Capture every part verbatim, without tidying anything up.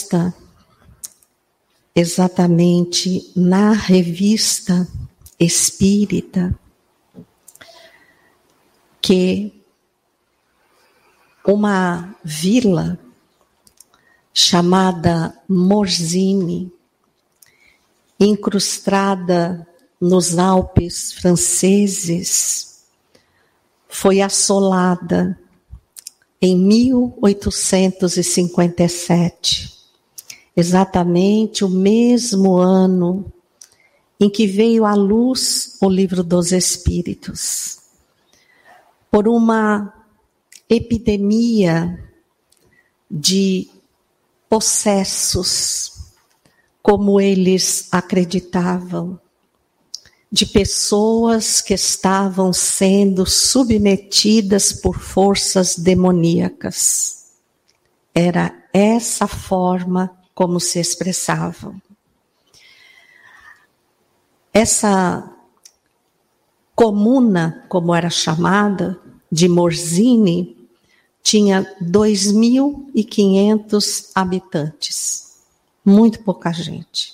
exposta exatamente na Revista Espírita que uma vila chamada Morzine, incrustada nos Alpes franceses, foi assolada em mil oitocentos e cinquenta e sete, exatamente o mesmo ano em que veio à luz o Livro dos Espíritos, por uma epidemia de possessos, como eles acreditavam, de pessoas que estavam sendo submetidas por forças demoníacas. Era essa forma como se expressavam. Essa comuna, como era chamada, de Morzine, tinha dois mil e quinhentos habitantes. Muito pouca gente.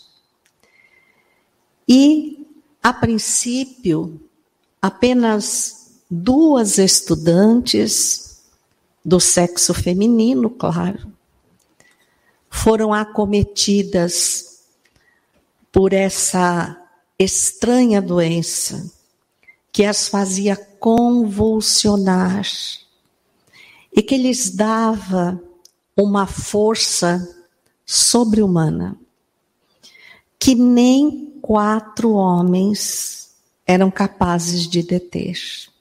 E, a princípio, apenas duas estudantes do sexo feminino, claro, foram acometidas por essa estranha doença que as fazia convulsionar e que lhes dava uma força sobre-humana que nem quatro homens eram capazes de deter.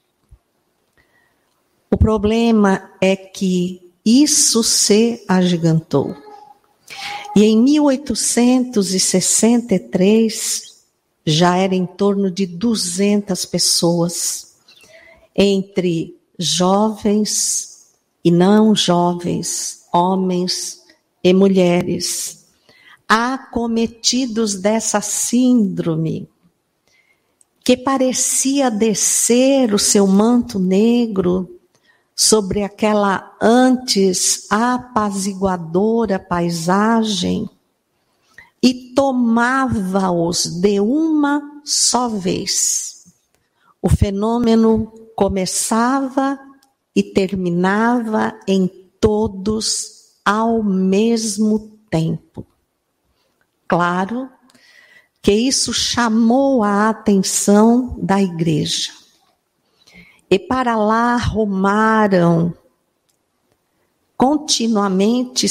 O problema é que isso se agigantou. E em mil oitocentos e sessenta e três, já era em torno de duzentas pessoas, entre jovens e não jovens, homens e mulheres, acometidos dessa síndrome, que parecia descer o seu manto negro sobre aquela antes apaziguadora paisagem e tomava-os de uma só vez. O fenômeno começava e terminava em todos ao mesmo tempo. Claro que isso chamou a atenção da igreja. E para lá rumaram continuamente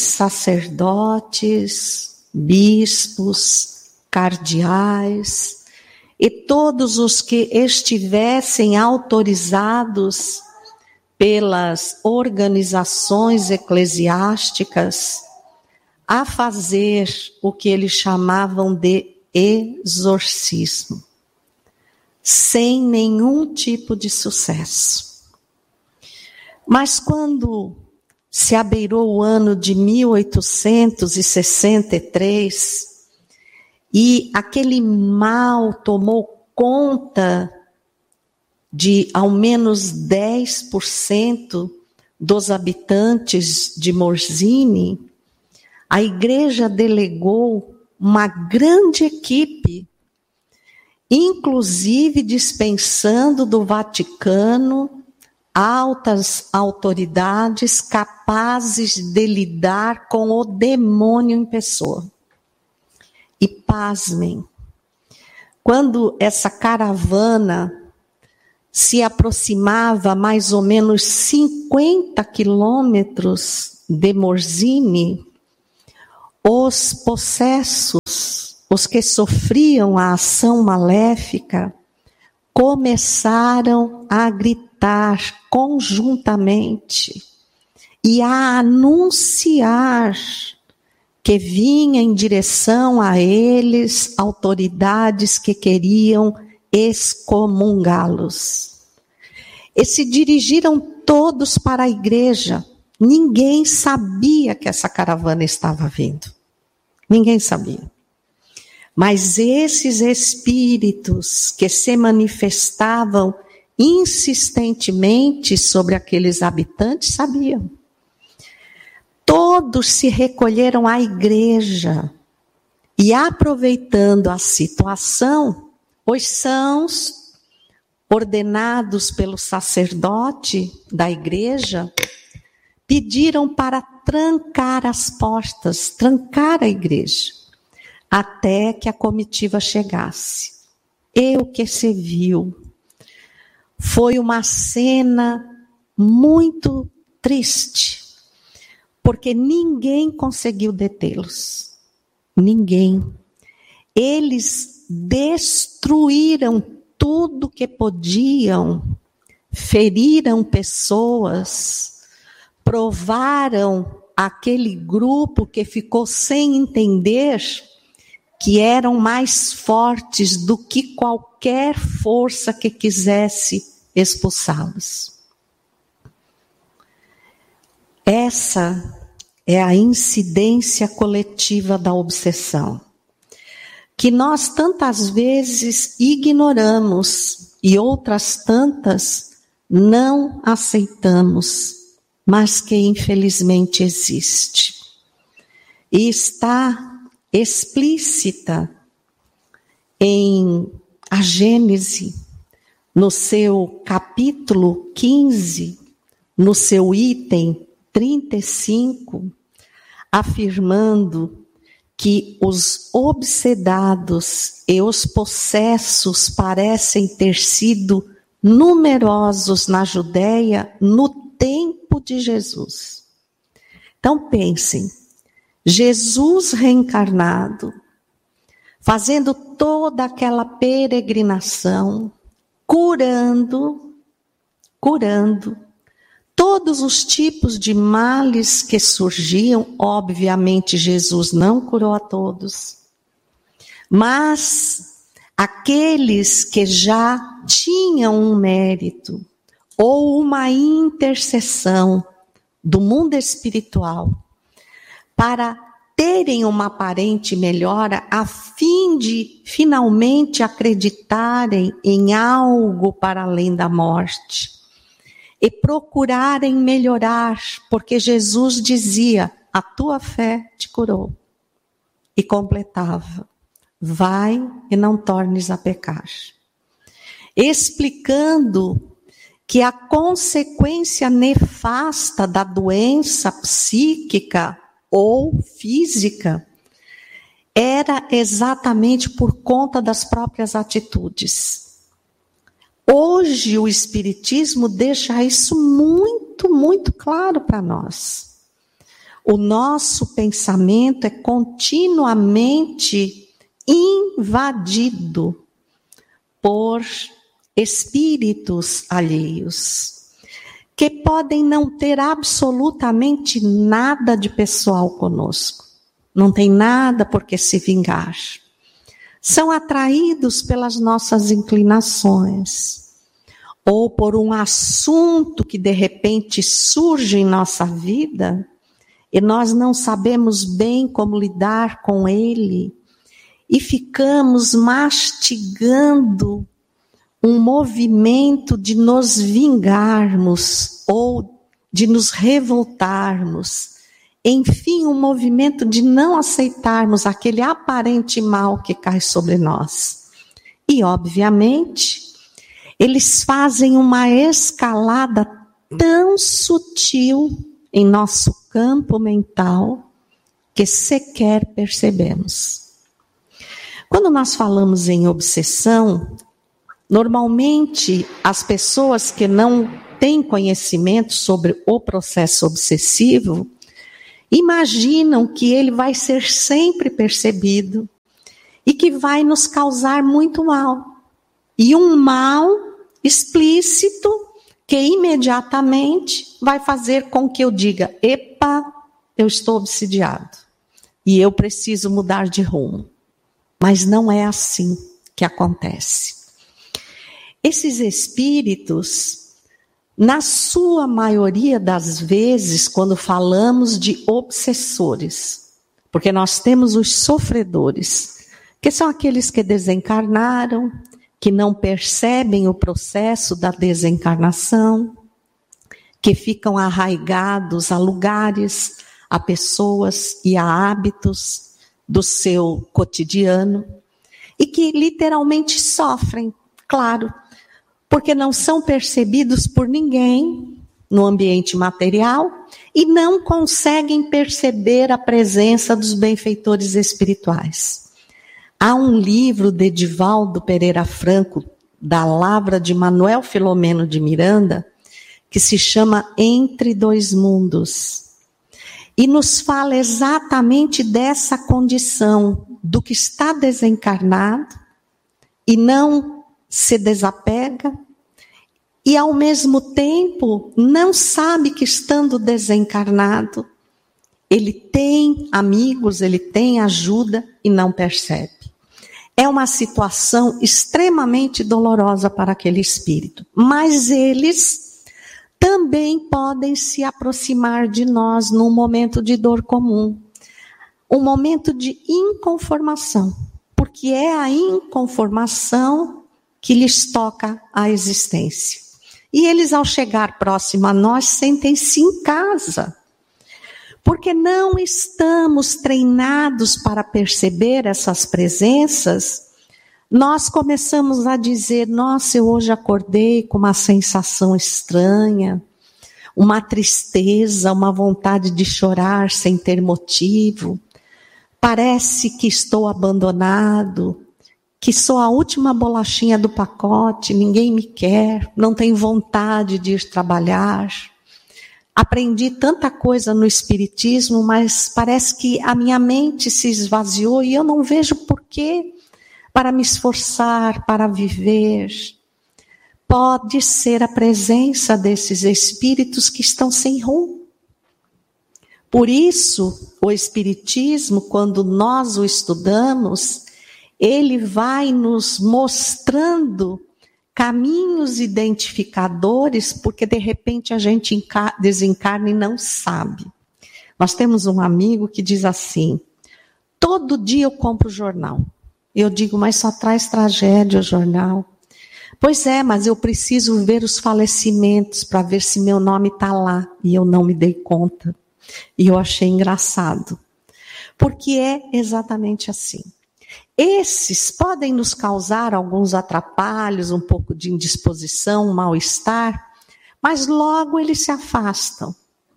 sacerdotes, bispos, cardeais e todos os que estivessem autorizados pelas organizações eclesiásticas a fazer o que eles chamavam de exorcismo, sem nenhum tipo de sucesso. Mas quando se abeirou o ano de mil oitocentos e sessenta e três e aquele mal tomou conta de ao menos dez por cento dos habitantes de Morzine, a igreja delegou uma grande equipe, inclusive dispensando do Vaticano altas autoridades capazes de lidar com o demônio em pessoa. E pasmem, quando essa caravana se aproximava a mais ou menos cinquenta quilômetros de Morzine, os possessos, os que sofriam a ação maléfica, começaram a gritar conjuntamente e a anunciar que vinha em direção a eles autoridades que queriam excomungá-los. E se dirigiram todos para a igreja. Ninguém sabia que essa caravana estava vindo. Ninguém sabia. Mas esses espíritos que se manifestavam insistentemente sobre aqueles habitantes sabiam. todos se recolheram à igreja e, aproveitando a situação, os sãos, ordenados pelo sacerdote da igreja, pediram para trancar as portas, trancar a igreja, até que a comitiva chegasse. E o que se viu foi uma cena muito triste, porque ninguém conseguiu detê-los. Ninguém. Eles destruíram tudo que podiam, feriram pessoas, provaram aquele grupo que ficou sem entender que eram mais fortes do que qualquer força que quisesse expulsá-los. Essa é a incidência coletiva da obsessão, que nós tantas vezes ignoramos e outras tantas não aceitamos, mas que infelizmente existe. E está explícita em a Gênese, no seu capítulo quinze, no seu item trinta e cinco, afirmando que os obsedados e os possessos parecem ter sido numerosos na Judéia no tempo de Jesus. Então pensem, Jesus reencarnado, fazendo toda aquela peregrinação, curando, curando todos os tipos de males que surgiam. Obviamente Jesus não curou a todos, mas aqueles que já tinham um mérito ou uma intercessão do mundo espiritual, para terem uma aparente melhora, a fim de finalmente acreditarem em algo para além da morte e procurarem melhorar, porque Jesus dizia: a tua fé te curou, e completava: vai e não tornes a pecar, explicando que a consequência nefasta da doença psíquica ou física era exatamente por conta das próprias atitudes. Hoje o Espiritismo deixa isso muito, muito claro para nós. O nosso pensamento é continuamente invadido por espíritos alheios, que podem não ter absolutamente nada de pessoal conosco. Não tem nada por que se vingar. São atraídos pelas nossas inclinações, ou por um assunto que de repente surge em nossa vida, e nós não sabemos bem como lidar com ele, e ficamos mastigando um movimento de nos vingarmos ou de nos revoltarmos. Enfim, um movimento de não aceitarmos aquele aparente mal que cai sobre nós. E, obviamente, eles fazem uma escalada tão sutil em nosso campo mental que sequer percebemos. Quando nós falamos em obsessão, normalmente, as pessoas que não têm conhecimento sobre o processo obsessivo imaginam que ele vai ser sempre percebido e que vai nos causar muito mal. E um mal explícito que imediatamente vai fazer com que eu diga: epa, eu estou obsidiado e eu preciso mudar de rumo. Mas não é assim que acontece. Esses espíritos, na sua maioria das vezes, quando falamos de obsessores, porque nós temos os sofredores, que são aqueles que desencarnaram, que não percebem o processo da desencarnação, que ficam arraigados a lugares, a pessoas e a hábitos do seu cotidiano e que literalmente sofrem, claro, porque não são percebidos por ninguém no ambiente material e não conseguem perceber a presença dos benfeitores espirituais. Há um livro de Edivaldo Pereira Franco, da Lavra de Manuel Filomeno de Miranda, que se chama Entre Dois Mundos. E nos fala exatamente dessa condição do que está desencarnado e não se desapega e ao mesmo tempo não sabe que estando desencarnado ele tem amigos, ele tem ajuda e não percebe. É uma situação extremamente dolorosa para aquele espírito, mas eles também podem se aproximar de nós num momento de dor comum, um momento de inconformação, porque é a inconformação que lhes toca a existência. E eles, ao chegar próximo a nós, sentem-se em casa, porque não estamos treinados para perceber essas presenças. Nós começamos a dizer, nossa, eu hoje acordei com uma sensação estranha, uma tristeza, uma vontade de chorar sem ter motivo. Parece que estou abandonado, que sou a última bolachinha do pacote, ninguém me quer, não tenho vontade de ir trabalhar. Aprendi tanta coisa no Espiritismo, mas parece que a minha mente se esvaziou e eu não vejo porquê para me esforçar, para viver. Pode ser a presença desses espíritos que estão sem rumo. Por isso, o Espiritismo, quando nós o estudamos, ele vai nos mostrando caminhos identificadores, porque de repente a gente desencarna e não sabe. Nós temos um amigo que diz assim, todo dia eu compro o jornal. Eu digo, mas só traz tragédia o jornal. Pois é, mas eu preciso ver os falecimentos para ver se meu nome está lá. E eu não me dei conta. E eu achei engraçado. Porque é exatamente assim. Esses podem nos causar alguns atrapalhos, um pouco de indisposição, um mal-estar, mas logo eles se afastam.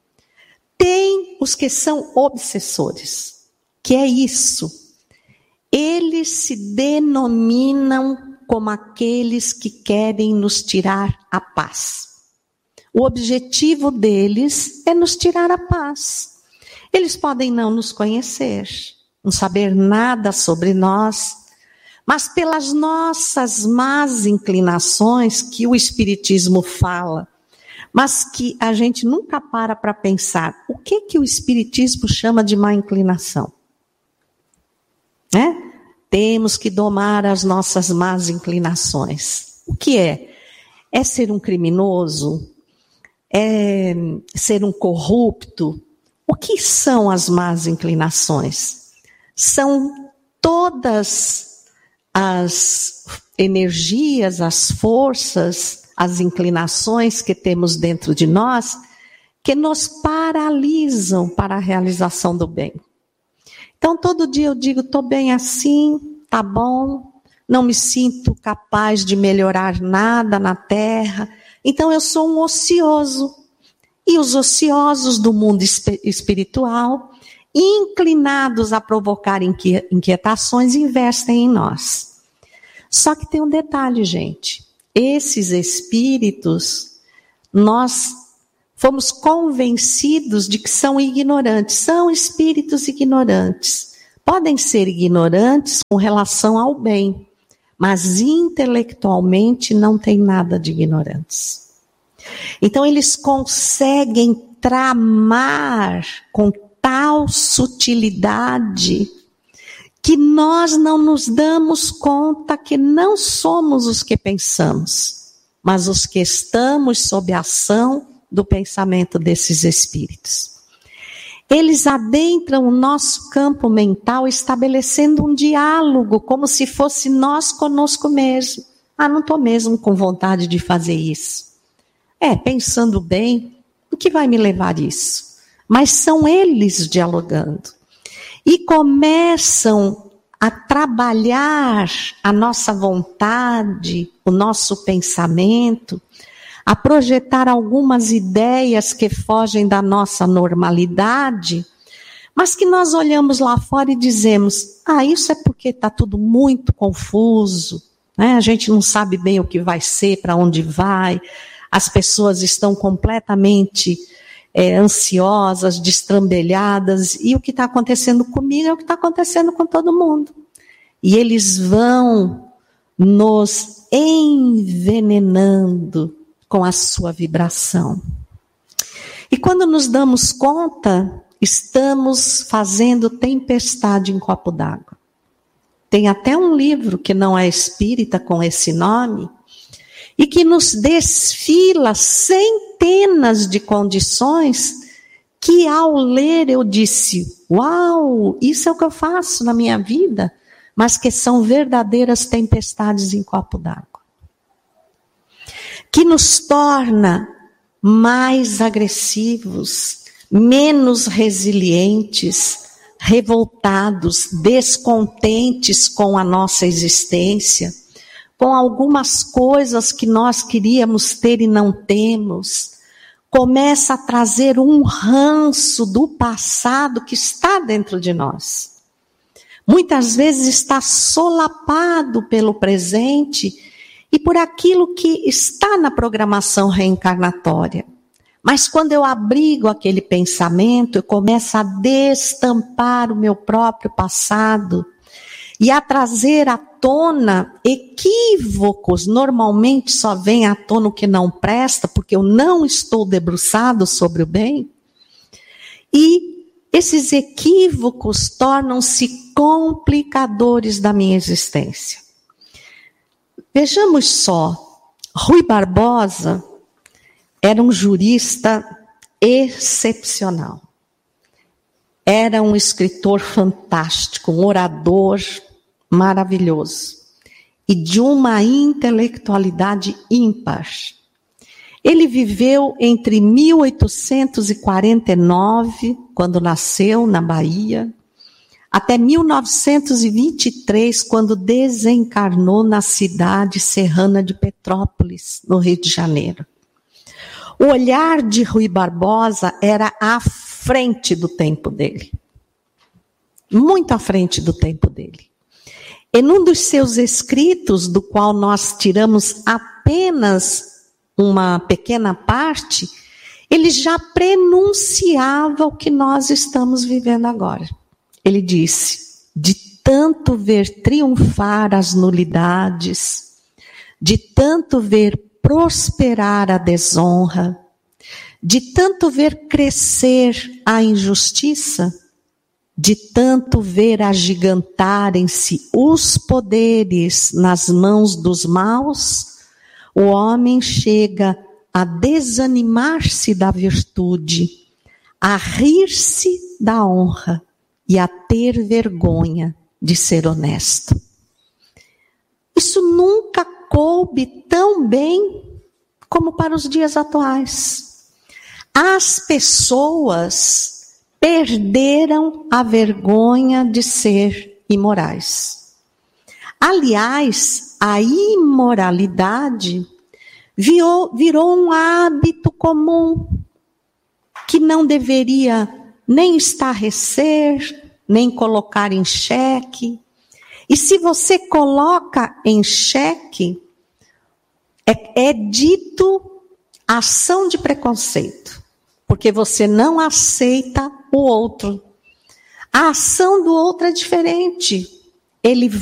Tem os que são obsessores, que é isso. Eles se denominam como aqueles que querem nos tirar a paz. O objetivo deles é nos tirar a paz. Eles podem não nos conhecer, não saber nada sobre nós, mas pelas nossas más inclinações que o Espiritismo fala, mas que a gente nunca para para pensar, o que que o Espiritismo chama de má inclinação? Né? Temos que domar as nossas más inclinações. O que é? É ser um criminoso? É ser um corrupto? O que são as más inclinações? São todas as energias, as forças, as inclinações que temos dentro de nós que nos paralisam para a realização do bem. Então, todo dia eu digo, estou bem assim, tá bom, não me sinto capaz de melhorar nada na Terra, então eu sou um ocioso. E os ociosos do mundo espiritual, inclinados a provocar inquietações, investem em nós. Só que tem um detalhe, gente. Esses espíritos, nós fomos convencidos de que são ignorantes. São espíritos ignorantes. Podem ser ignorantes com relação ao bem, mas intelectualmente não tem nada de ignorantes. Então eles conseguem tramar com tal sutilidade que nós não nos damos conta que não somos os que pensamos, mas os que estamos sob a ação do pensamento desses espíritos. Eles adentram o nosso campo mental estabelecendo um diálogo, como se fosse nós conosco mesmo. Ah, não estou mesmo com vontade de fazer isso. É, pensando bem, o que vai me levar a isso? mas são eles dialogando. E começam a trabalhar a nossa vontade, o nosso pensamento, a projetar algumas ideias que fogem da nossa normalidade, mas que nós olhamos lá fora e dizemos, ah, isso é porque está tudo muito confuso, né? A gente não sabe bem o que vai ser, para onde vai, as pessoas estão completamente é, ansiosas, destrambelhadas, e o que está acontecendo comigo é o que está acontecendo com todo mundo. E eles vão nos envenenando com a sua vibração. E quando nos damos conta, estamos fazendo tempestade em copo d'água. Tem até um livro que não é espírita com esse nome, e que nos desfila centenas de condições que ao ler eu disse, uau, isso é o que eu faço na minha vida, mas que são verdadeiras tempestades em copo d'água. Que nos torna mais agressivos, menos resilientes, revoltados, descontentes com a nossa existência, com algumas coisas que nós queríamos ter e não temos, começa a trazer um ranço do passado que está dentro de nós. Muitas vezes está solapado pelo presente e por aquilo que está na programação reencarnatória. Mas quando eu abrigo aquele pensamento, eu começo a destampar o meu próprio passado e a trazer à tona equívocos. Normalmente só vem à tona o que não presta, porque eu não estou debruçado sobre o bem. E esses equívocos tornam-se complicadores da minha existência. Vejamos só, Rui Barbosa era um jurista excepcional. Era um escritor fantástico, um orador maravilhoso. E de uma intelectualidade ímpar. Ele viveu entre mil oitocentos e quarenta e nove, quando nasceu na Bahia, até mil novecentos e vinte e três, quando desencarnou na cidade serrana de Petrópolis, no Rio de Janeiro. O olhar de Rui Barbosa era à frente do tempo dele. Muito à frente do tempo dele. E num dos seus escritos, do qual nós tiramos apenas uma pequena parte, ele já prenunciava o que nós estamos vivendo agora. Ele disse, de tanto ver triunfar as nulidades, de tanto ver prosperar a desonra, de tanto ver crescer a injustiça, de tanto ver agigantarem-se os poderes nas mãos dos maus, o homem chega a desanimar-se da virtude, a rir-se da honra e a ter vergonha de ser honesto. Isso nunca coube tão bem como para os dias atuais. As pessoas perderam a vergonha de ser imorais. Aliás, a imoralidade virou, virou um hábito comum que não deveria nem estarrecer, nem colocar em xeque. E se você coloca em xeque, é, é dito ação de preconceito, porque você não aceita o outro. A ação do outro é diferente. Ele